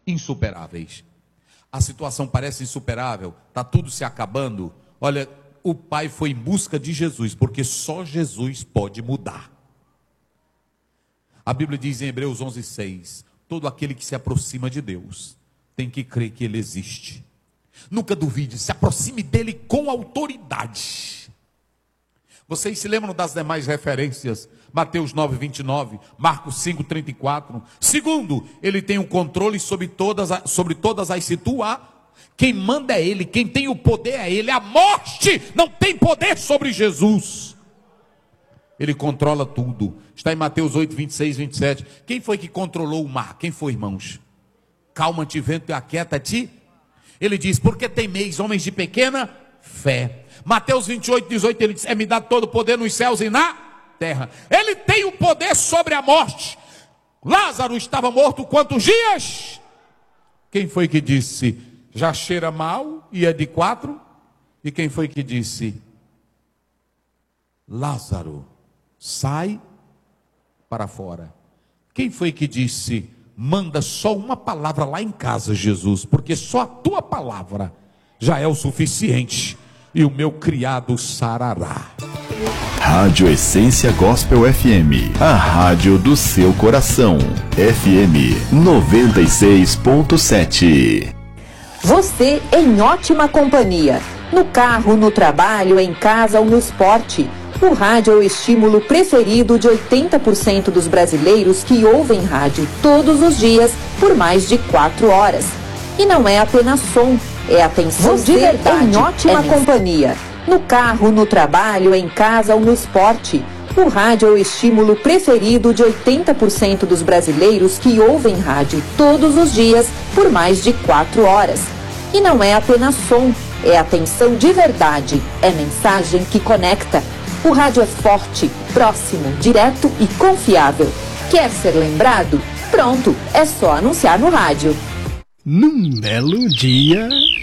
insuperáveis. A situação parece insuperável, está tudo se acabando. Olha, o pai foi em busca de Jesus, porque só Jesus pode mudar. A Bíblia diz em Hebreus 11:6, todo aquele que se aproxima de Deus tem que crer que Ele existe. Nunca duvide, se aproxime dele com autoridade. Vocês se lembram das demais referências? Mateus 9:29, Marcos 5:34. Segundo, ele tem o controle sobre todas as situações. Quem manda é ele, quem tem o poder é ele. A morte não tem poder sobre Jesus. Ele controla tudo. Está em Mateus 8:26, 27. Quem foi que controlou o mar? Quem foi, irmãos? Calma-te, vento, e aquieta-te. Ele diz, porque temeis, homens de pequena fé. Mateus 28:18, ele diz, é-me dado todo o poder nos céus e na terra. Ele tem o poder sobre a morte. Lázaro estava morto quantos dias? Quem foi que disse, já cheira mal e é de 4? E quem foi que disse, Lázaro, sai para fora? Quem foi que disse, manda só uma palavra lá em casa, Jesus, porque só a tua palavra já é o suficiente, e o meu criado sarará. Rádio Essência Gospel FM, a rádio do seu coração. FM 96.7. Você em ótima companhia. No carro, no trabalho, em casa ou no esporte. O rádio é o estímulo preferido de 80% dos brasileiros que ouvem rádio todos os dias por mais de 4 horas. E não é apenas som, é atenção de verdade. Em ótima companhia. No carro, no trabalho, em casa ou no esporte. O rádio é o estímulo preferido de 80% dos brasileiros que ouvem rádio todos os dias por mais de 4 horas. E não é apenas som, é atenção de verdade, é mensagem que conecta. O rádio é forte, próximo, direto e confiável. Quer ser lembrado? Pronto, é só anunciar no rádio. Num belo dia...